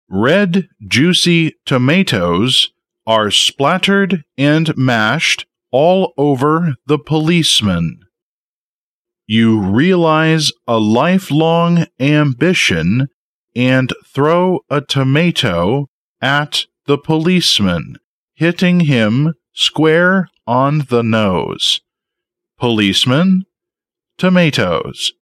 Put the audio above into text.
Red, juicy tomatoes are splattered and mashed all over the policeman. You realize a lifelong ambition and throw a tomato at the policeman, hitting him square on the nose. Policeman, tomatoes.